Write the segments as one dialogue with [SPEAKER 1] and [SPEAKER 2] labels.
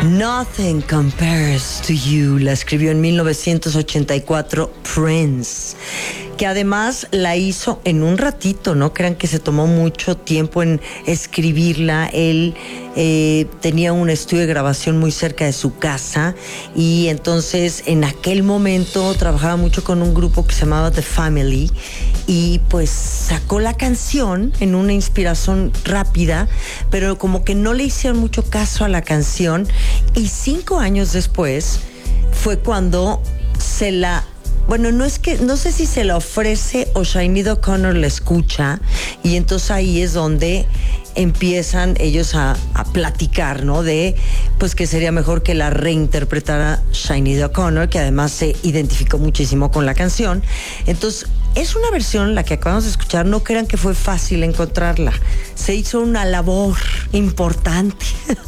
[SPEAKER 1] Nothing Compares to You, la escribió en 1984 Prince, que además la hizo en un ratito, no crean que se tomó mucho tiempo en escribirla. Él tenía un estudio de grabación muy cerca de su casa y entonces en aquel momento trabajaba mucho con un grupo que se llamaba The Family y pues sacó la canción en una inspiración rápida, pero como que no le hicieron mucho caso a la canción y 5 años después fue cuando se la... Bueno, no sé si se la ofrece o Sinéad O'Connor la escucha y entonces ahí es donde empiezan ellos a platicar, ¿no? De, pues que sería mejor que la reinterpretara Sinéad O'Connor, que además se identificó muchísimo con la canción. Entonces, es una versión, la que acabamos de escuchar, no crean que fue fácil encontrarla. Se hizo una labor importante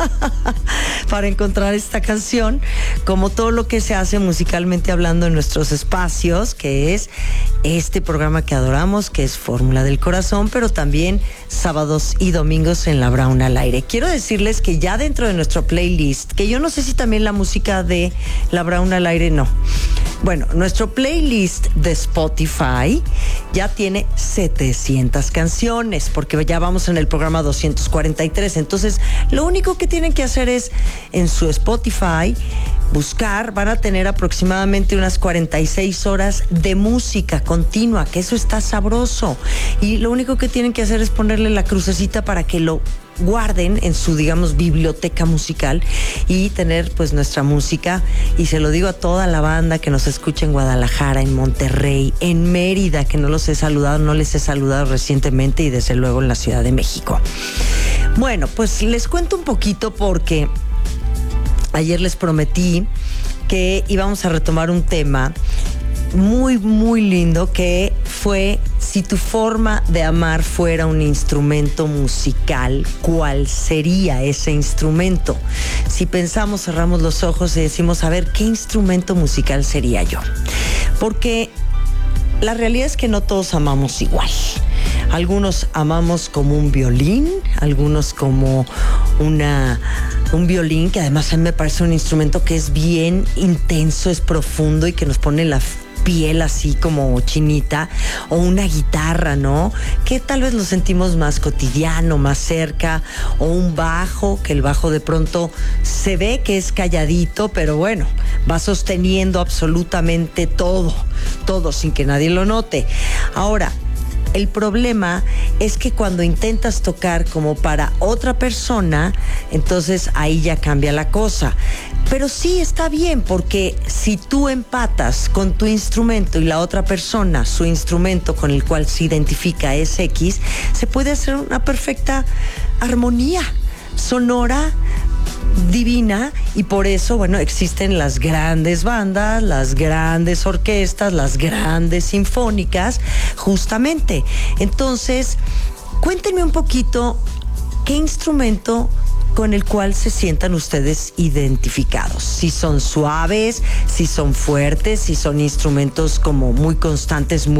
[SPEAKER 1] para encontrar esta canción, como todo lo que se hace musicalmente hablando en nuestros espacios, que es este programa que adoramos, que es Fórmula del Corazón, pero también sábados y domingos en La Brauna al Aire. Quiero decirles que ya dentro de nuestro playlist, que yo no sé si también la música de La Brauna al Aire, no. Bueno, nuestro playlist de Spotify ya tiene 700 canciones, porque ya vamos en el programa 243. Entonces, lo único que tienen que hacer es, en su Spotify, buscar, van a tener aproximadamente unas 46 horas de música continua, que eso está sabroso. Y lo único que tienen que hacer es ponerle la crucecita para que lo guarden en su, digamos, biblioteca musical y tener pues nuestra música. Y se lo digo a toda la banda que nos escucha en Guadalajara, en Monterrey, en Mérida, que no les he saludado recientemente, y desde luego en la Ciudad de México. Bueno, pues les cuento un poquito porque ayer les prometí que íbamos a retomar un tema muy, muy lindo, que fue: si tu forma de amar fuera un instrumento musical, ¿cuál sería ese instrumento? Si pensamos, cerramos los ojos y decimos, a ver, ¿qué instrumento musical sería yo? Porque la realidad es que no todos amamos igual. Algunos amamos como un violín, algunos como un violín, que además a mí me parece un instrumento que es bien intenso, es profundo y que nos pone la piel así como chinita, o una guitarra, ¿no? Que tal vez lo sentimos más cotidiano, más cerca, o un bajo, que el bajo de pronto se ve que es calladito, pero bueno, va sosteniendo absolutamente todo sin que nadie lo note. Ahora, el problema es que cuando intentas tocar como para otra persona, entonces ahí ya cambia la cosa. Pero sí está bien, porque si tú empatas con tu instrumento y la otra persona, su instrumento con el cual se identifica es X, se puede hacer una perfecta armonía sonora, divina. Y por eso, bueno, existen las grandes bandas, las grandes orquestas, las grandes sinfónicas, justamente. Entonces, cuéntenme un poquito qué instrumento con el cual se sientan ustedes identificados. Si son suaves, si son fuertes, si son instrumentos como muy constantes, muy